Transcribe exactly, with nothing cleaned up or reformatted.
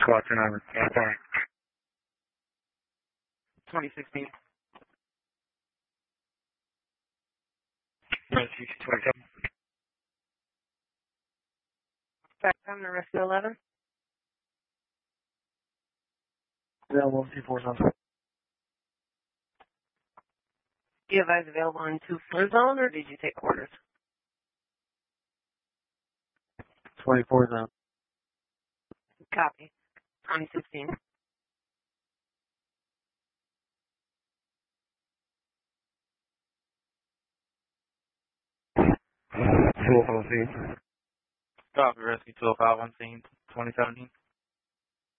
Squad two nine. Okay. twenty sixteen. twenty-seven. Back time to rescue eleven. Available C four zone. Do you have eyes available in two four zone, or did you take orders? twenty-four zone. Copy. twenty sixteen. Full full scene. Copy, rescue two oh five on scene, twenty seventeen.